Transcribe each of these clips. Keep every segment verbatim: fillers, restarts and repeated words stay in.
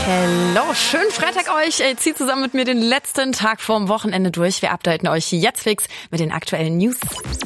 Hallo, schönen Freitag euch. Zieht zusammen mit mir den letzten Tag vorm Wochenende durch. Wir updaten euch jetzt fix mit den aktuellen News.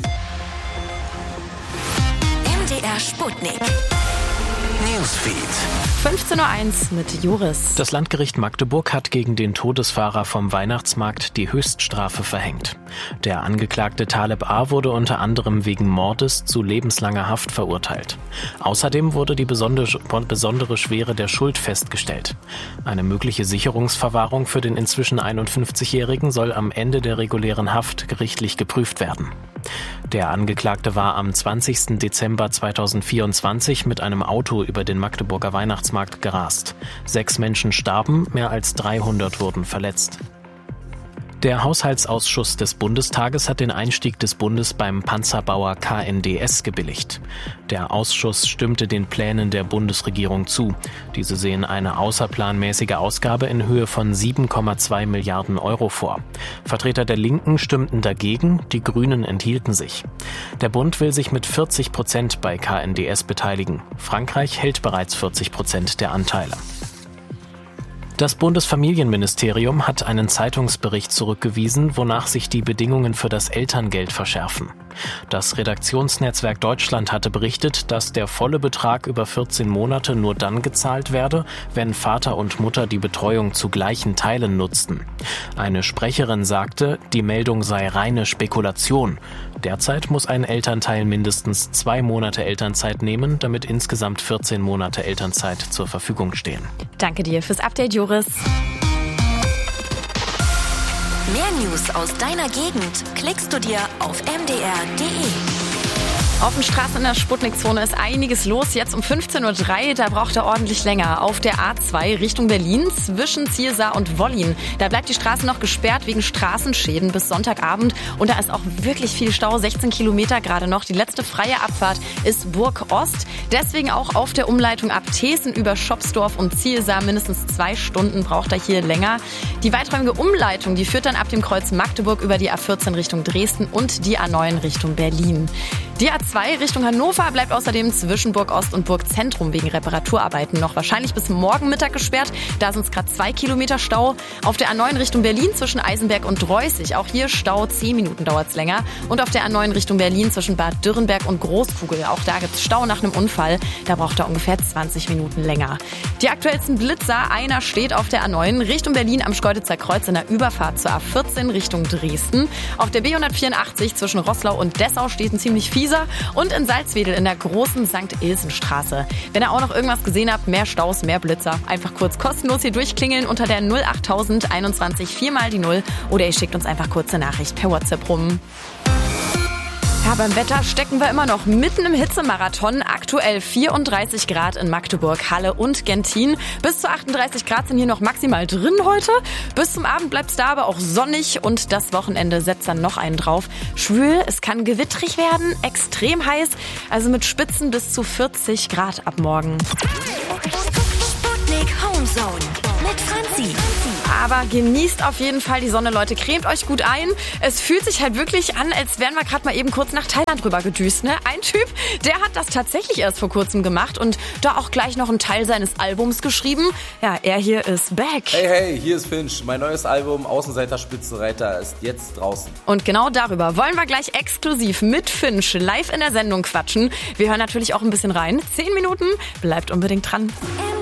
M D R Sputnik. Newsfeed. fünfzehn Uhr eins mit Joris. Das Landgericht Magdeburg hat gegen den Todesfahrer vom Weihnachtsmarkt die Höchststrafe verhängt. Der Angeklagte Taleb A. wurde unter anderem wegen Mordes zu lebenslanger Haft verurteilt. Außerdem wurde die besondere, besondere Schwere der Schuld festgestellt. Eine mögliche Sicherungsverwahrung für den inzwischen einundfünfzigjährigen soll am Ende der regulären Haft gerichtlich geprüft werden. Der Angeklagte war am zwanzigsten Dezember zweitausendvierundzwanzig mit einem Auto über den Magdeburger Weihnachtsmarkt gerast. Sechs Menschen starben, mehr als dreihundert wurden verletzt. Der Haushaltsausschuss des Bundestages hat den Einstieg des Bundes beim Panzerbauer K N D S gebilligt. Der Ausschuss stimmte den Plänen der Bundesregierung zu. Diese sehen eine außerplanmäßige Ausgabe in Höhe von sieben Komma zwei Milliarden Euro vor. Vertreter der Linken stimmten dagegen, die Grünen enthielten sich. Der Bund will sich mit vierzig Prozent bei K N D S beteiligen. Frankreich hält bereits vierzig Prozent der Anteile. Das Bundesfamilienministerium hat einen Zeitungsbericht zurückgewiesen, wonach sich die Bedingungen für das Elterngeld verschärfen. Das Redaktionsnetzwerk Deutschland hatte berichtet, dass der volle Betrag über vierzehn Monate nur dann gezahlt werde, wenn Vater und Mutter die Betreuung zu gleichen Teilen nutzten. Eine Sprecherin sagte, die Meldung sei reine Spekulation. Derzeit muss ein Elternteil mindestens zwei Monate Elternzeit nehmen, damit insgesamt vierzehn Monate Elternzeit zur Verfügung stehen. Danke dir fürs Update, Joris. Mehr News aus deiner Gegend klickst du dir auf m d r punkt d e. Auf den Straßen in der Sputnik-Zone ist einiges los. Jetzt um fünfzehn Uhr drei, da braucht er ordentlich länger. Auf der A zwei Richtung Berlin zwischen Ziersar und Wollin. Da bleibt die Straße noch gesperrt wegen Straßenschäden bis Sonntagabend. Und da ist auch wirklich viel Stau, sechzehn Kilometer gerade noch. Die letzte freie Abfahrt ist Burg Ost. Deswegen auch auf der Umleitung ab Thesen über Schopsdorf und Ziersar. Mindestens zwei Stunden braucht er hier länger. Die weiträumige Umleitung, die führt dann ab dem Kreuz Magdeburg über die A vierzehn Richtung Dresden und die A neun Richtung Berlin. Die A zwei Richtung Hannover bleibt außerdem zwischen Burg Ost und Burg Zentrum wegen Reparaturarbeiten noch wahrscheinlich bis morgen Mittag gesperrt. Da sind es gerade zwei Kilometer Stau. Auf der A neun Richtung Berlin zwischen Eisenberg und Reußig, auch hier Stau, zehn Minuten dauert es länger. Und auf der A neun Richtung Berlin zwischen Bad Dürrenberg und Großkugel, auch da gibt es Stau nach einem Unfall. Da braucht er ungefähr zwanzig Minuten länger. Die aktuellsten Blitzer, einer steht auf der A neun Richtung Berlin am Schkeuditzer Kreuz in der Überfahrt zur A vierzehn Richtung Dresden. Auf der B hundertvierundachtzig zwischen Roßlau und Dessau steht ein ziemlich fieser. Und in Salzwedel in der großen Sankt Ilsen-Straße. Wenn ihr auch noch irgendwas gesehen habt, mehr Staus, mehr Blitzer, einfach kurz kostenlos hier durchklingeln unter der null achttausend einundzwanzig vier mal die null oder ihr schickt uns einfach kurze Nachricht per WhatsApp rum. Ja, beim Wetter stecken wir immer noch mitten im Hitzemarathon. Aktuell vierunddreißig Grad in Magdeburg, Halle und Gentin. Bis zu achtunddreißig Grad sind hier noch maximal drin heute. Bis zum Abend bleibt es da aber auch sonnig und das Wochenende setzt dann noch einen drauf. Schwül, es kann gewittrig werden, extrem heiß, also mit Spitzen bis zu vierzig Grad ab morgen. Sputnik Homezone mit Franzi. Aber genießt auf jeden Fall die Sonne, Leute. Cremt euch gut ein. Es fühlt sich halt wirklich an, als wären wir gerade mal eben kurz nach Thailand rüber gedüst. Ne? Ein Typ, der hat das tatsächlich erst vor kurzem gemacht und da auch gleich noch einen Teil seines Albums geschrieben. Ja, er hier ist back. Hey, hey, hier ist Finch. Mein neues Album Außenseiter Spitzenreiter ist jetzt draußen. Und genau darüber wollen wir gleich exklusiv mit Finch live in der Sendung quatschen. Wir hören natürlich auch ein bisschen rein. Zehn Minuten, bleibt unbedingt dran.